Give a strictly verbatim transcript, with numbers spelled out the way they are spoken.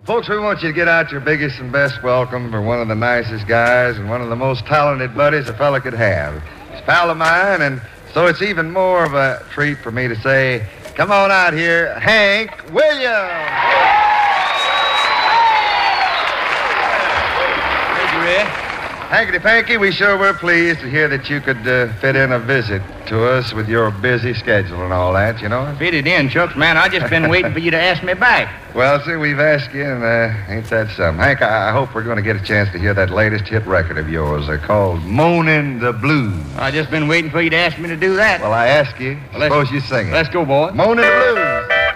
Folks, we want you to get out your biggest and best welcome for one of the nicest guys and one of the most talented buddies a fella could have. He's a pal of mine, and so it's even more of a treat for me to say, come on out here, Hank Williams. Thank you, Red. Hankety-panky, we sure were pleased to hear that you could uh, fit in a visit to us with your busy schedule and all that, you know. Fit it in, Chucks, man. I just been waiting for you to ask me back. Well, see, we've asked you, and uh, ain't that something? Hank, I, I hope we're going to get a chance to hear that latest hit record of yours. They're called Moanin' the Blues. I just been waiting for you to ask me to do that. Well, I ask you, Well, suppose you sing it. Let's go, boy. Moanin' the Blues.